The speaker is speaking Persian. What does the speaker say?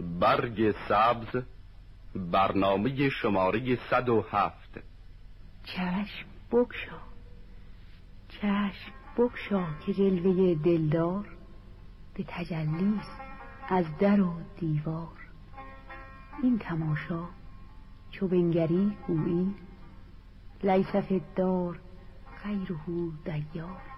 برگ سبز، برنامه شماره 107. چشم بگشا، چشم بگشا که جلوه دلدار به تجلیست از در و دیوار. این تماشا چو بنگری گویی لیس فی الدار غیره دیار.